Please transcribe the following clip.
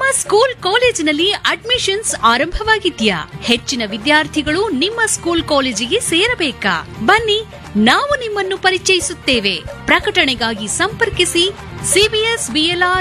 School ಕಾಲೇಜಿನಲ್ಲಿ admissions ಆರಂಭವಾಗಿದ್ಯಾ? ಹೆಚ್ಚಿನ ವಿದ್ಯಾರ್ಥಿಗಳು ನಿಮ್ಮ ಸ್ಕೂಲ್ ಕಾಲೇಜಿಗೆ ಸೇರಬೇಕಾ? ಬನ್ನಿ, ನಾವು ನಿಮ್ಮನ್ನು ಪರಿಚಯಿಸುತ್ತೇವೆ. ಪ್ರಕಟಣೆಗಾಗಿ ಸಂಪರ್ಕಿಸಿ CBS BLR